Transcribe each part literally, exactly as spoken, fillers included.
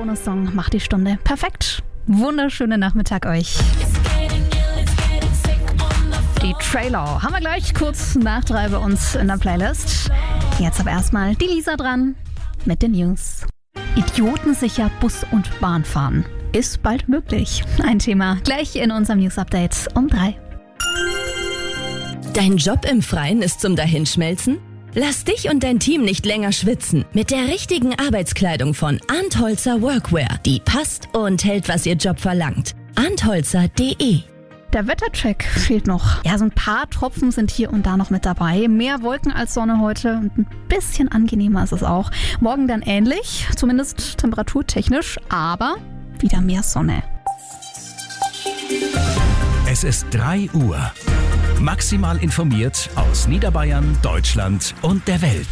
Bonussong macht die Stunde perfekt. Wunderschönen Nachmittag euch. Die Trailer haben wir gleich kurz nach drei bei uns in der Playlist. Jetzt aber erstmal die Lisa dran mit den News. Idiotensicher Bus und Bahn fahren ist bald möglich. Ein Thema gleich in unserem News-Update um drei. Dein Job im Freien ist zum Dahinschmelzen? Lass dich und dein Team nicht länger schwitzen mit der richtigen Arbeitskleidung von Antholzer Workwear. Die passt und hält, was ihr Job verlangt. antholzer punkt de. Der Wettercheck fehlt noch. Ja, so ein paar Tropfen sind hier und da noch mit dabei. Mehr Wolken als Sonne heute und ein bisschen angenehmer ist es auch. Morgen dann ähnlich, zumindest temperaturtechnisch, aber wieder mehr Sonne. Es ist drei Uhr. Maximal informiert aus Niederbayern, Deutschland und der Welt.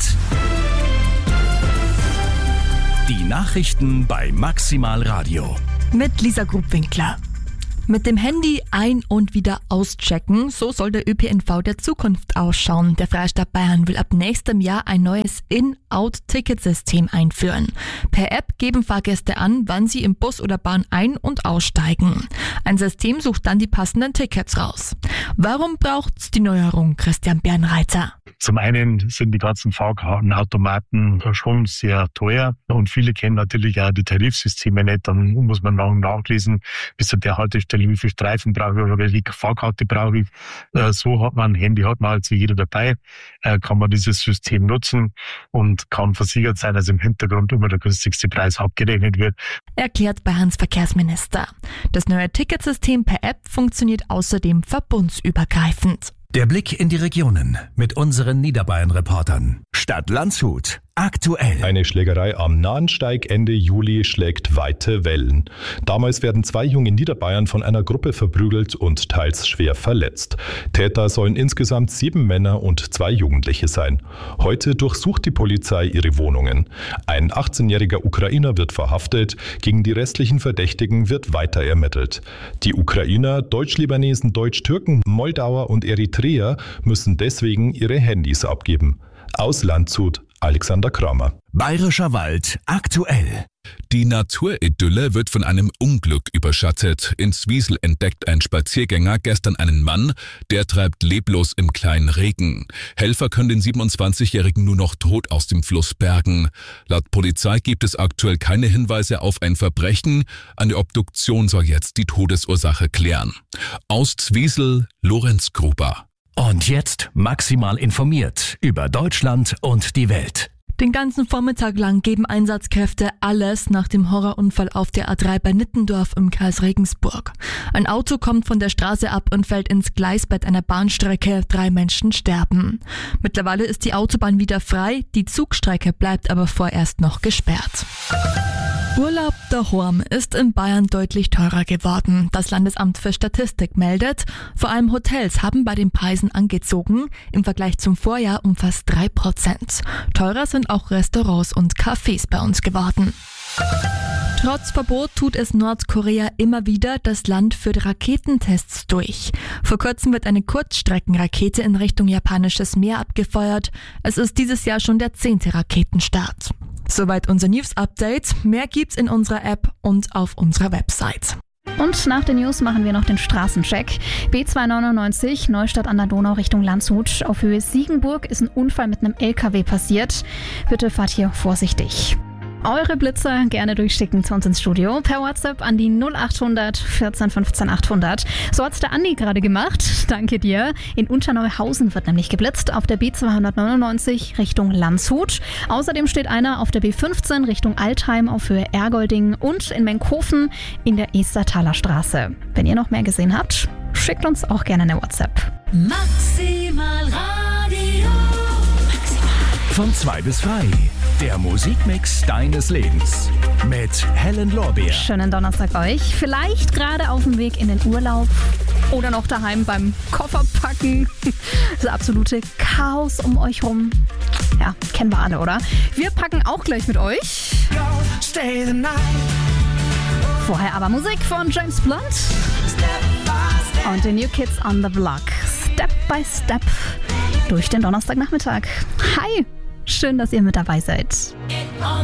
Die Nachrichten bei Maximal Radio. Mit Lisa Grubwinkler. Mit dem Handy ein- und wieder auschecken, so soll der Ö P N V der Zukunft ausschauen. Der Freistaat Bayern will ab nächstem Jahr ein neues In-Out-Ticketsystem einführen. Per App geben Fahrgäste an, wann sie im Bus oder Bahn ein- und aussteigen. Ein System sucht dann die passenden Tickets raus. Warum braucht's die Neuerung, Christian Bernreiter? Zum einen sind die ganzen Fahrkartenautomaten schon sehr teuer und viele kennen natürlich auch die Tarifsysteme nicht. Dann muss man lang nachlesen, bis zu der Haltestelle, wie viele Streifen brauche ich oder welche Fahrkarte brauche ich. So hat man ein Handy, hat man also jeder dabei, kann man dieses System nutzen und kann versichert sein, dass im Hintergrund immer der günstigste Preis abgerechnet wird. Erklärt Bayerns Verkehrsminister. Das neue Ticketsystem per App funktioniert außerdem verbundsübergreifend. Der Blick in die Regionen mit unseren Niederbayern-Reportern. Stadt Landshut. Aktuell. Eine Schlägerei am Nahensteig Ende Juli schlägt weite Wellen. Damals werden zwei junge Niederbayern von einer Gruppe verprügelt und teils schwer verletzt. Täter sollen insgesamt sieben Männer und zwei Jugendliche sein. Heute durchsucht die Polizei ihre Wohnungen. Ein achtzehnjähriger Ukrainer wird verhaftet, gegen die restlichen Verdächtigen wird weiter ermittelt. Die Ukrainer, Deutsch-Libanesen, Deutsch-Türken, Moldauer und Eritreer müssen deswegen ihre Handys abgeben. Aus Landshut, Alexander Kramer. Bayerischer Wald aktuell. Die Naturidylle wird von einem Unglück überschattet. In Zwiesel entdeckt ein Spaziergänger gestern einen Mann, der treibt leblos im kleinen Regen. Helfer können den siebenundzwanzigjährigen nur noch tot aus dem Fluss bergen. Laut Polizei gibt es aktuell keine Hinweise auf ein Verbrechen. Eine Obduktion soll jetzt die Todesursache klären. Aus Zwiesel, Lorenz Gruber. Und jetzt maximal informiert über Deutschland und die Welt. Den ganzen Vormittag lang geben Einsatzkräfte alles nach dem Horrorunfall auf der A drei bei Nittendorf im Kreis Regensburg. Ein Auto kommt von der Straße ab und fällt ins Gleisbett einer Bahnstrecke. Drei Menschen sterben. Mittlerweile ist die Autobahn wieder frei, die Zugstrecke bleibt aber vorerst noch gesperrt. Urlaub daheim ist in Bayern deutlich teurer geworden. Das Landesamt für Statistik meldet, vor allem Hotels haben bei den Preisen angezogen, im Vergleich zum Vorjahr um fast drei Prozent. Teurer sind auch Restaurants und Cafés bei uns geworden. Trotz Verbot tut es Nordkorea immer wieder. Das Land führt Raketentests durch. Vor kurzem wird eine Kurzstreckenrakete in Richtung japanisches Meer abgefeuert. Es ist dieses Jahr schon der zehnte Raketenstart. Soweit unser News-Update. Mehr gibt's in unserer App und auf unserer Website. Und nach den News machen wir noch den Straßencheck. B zweihundertneunundneunzig, Neustadt an der Donau Richtung Landshut. Auf Höhe Siegenburg ist ein Unfall mit einem L K W passiert. Bitte fahrt hier vorsichtig. Eure Blitzer gerne durchschicken zu uns ins Studio per WhatsApp an die null achthundert vierzehn fünfzehn achthundert. So hat's der Andi gerade gemacht. Danke dir. In Unterneuhausen wird nämlich geblitzt auf der B zweihundertneunundneunzig Richtung Landshut. Außerdem steht einer auf der B fünfzehn Richtung Altheim auf Höhe Ergolding und in Menkhofen in der Estertaler Straße. Wenn ihr noch mehr gesehen habt, schickt uns auch gerne eine WhatsApp. Maximal Radio. Von zwei bis drei. Der Musikmix deines Lebens mit Helen Lorbeer. Schönen Donnerstag euch. Vielleicht gerade auf dem Weg in den Urlaub oder noch daheim beim Kofferpacken. Das absolute Chaos um euch rum. Ja, kennen wir alle, oder? Wir packen auch gleich mit euch. Vorher aber Musik von James Blunt und den New Kids on the Block. Step by Step durch den Donnerstagnachmittag. Hi! Schön, dass ihr mit dabei seid.